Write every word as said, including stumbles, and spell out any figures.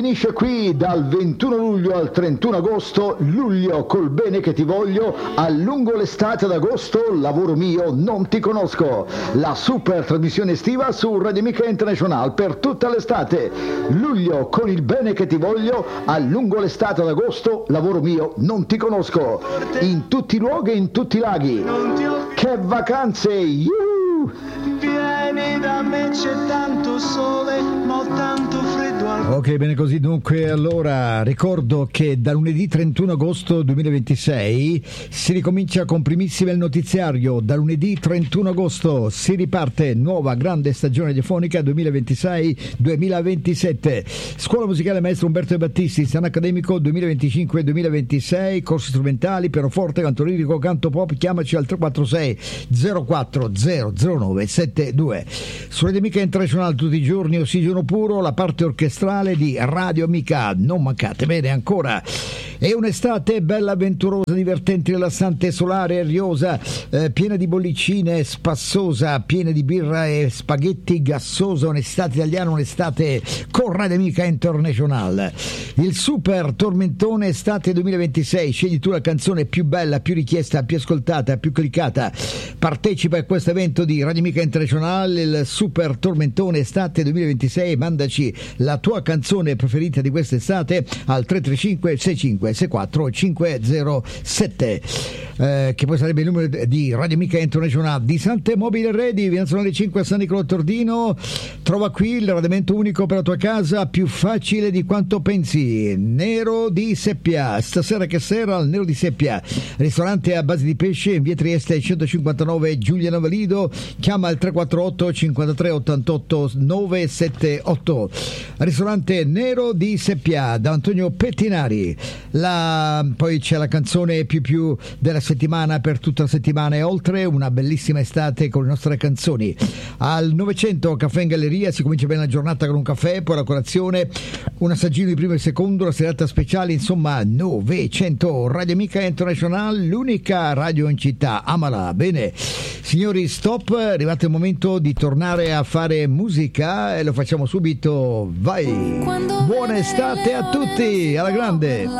Finisce qui dal ventuno luglio al trentuno agosto, luglio col bene che ti voglio, a lungo l'estate ad agosto, lavoro mio, non ti conosco. La super trasmissione estiva su Radio Amica International per tutta l'estate. Luglio con il bene che ti voglio, a lungo l'estate ad agosto, lavoro mio, non ti conosco. In tutti i luoghi e in tutti i laghi. Che vacanze! Yuhu! Vieni da me, c'è tanto sole, ma ho tanto freddo al... Ok, bene così. Dunque, allora ricordo che da lunedì trentuno agosto duemilaventisei si ricomincia con primissime il notiziario. Da lunedì trentuno agosto si riparte nuova grande stagione radiofonica duemilaventisei duemilaventisette. Scuola musicale maestro Umberto De Battisti, anno accademico duemilaventicinque duemilaventisei, corsi strumentali, pianoforte, canto lirico, canto pop. Chiamaci al tre quattro sei zero quattro zero zero nove sette due. Su Radio Amica International tutti i giorni ossigeno puro, la parte orchestrale di Radio Amica, non mancate. Bene, ancora è un'estate bella, avventurosa, divertente, rilassante, solare, ariosa, eh, piena di bollicine, spassosa, piena di birra e spaghetti, gassosa, un'estate italiana, un'estate con Radio Amica International. Il super tormentone estate duemilaventisei, scegli tu la canzone più bella, più richiesta, più ascoltata, più cliccata. Partecipa a questo evento di Radio Amica International, il super tormentone estate duemilaventisei, mandaci la tua canzone preferita di quest'estate al tre tre cinque sei cinque sei quattro cinque zero sette, eh, che poi sarebbe il numero di Radio Amica International di Sante Mobile Ready, Via Nazionale cinque a San Nicolò Tordino. Trova qui il radamento unico per la tua casa, più facile di quanto pensi. Nero di Seppia, stasera che sera al Nero di Seppia, ristorante a base di pesce in via Trieste centocinquantanove, Giuliano Valido. Chiama al tre quattro otto cinquantatré ottantotto nove sette otto. Ristorante Nero di Seppia da Antonio Pettinari. La, poi c'è la canzone più più della settimana per tutta la settimana e oltre, una bellissima estate con le nostre canzoni. Al novecento Caffè in Galleria si comincia bene la giornata con un caffè, poi la colazione, un assaggino di primo e secondo, la serata speciale, insomma novecento. Radio Amica International, l'unica radio in città, amala. Bene signori, stop, è arrivato il momento di tornare a fare musica e lo facciamo subito. Vai, buona estate a tutti, alla grande.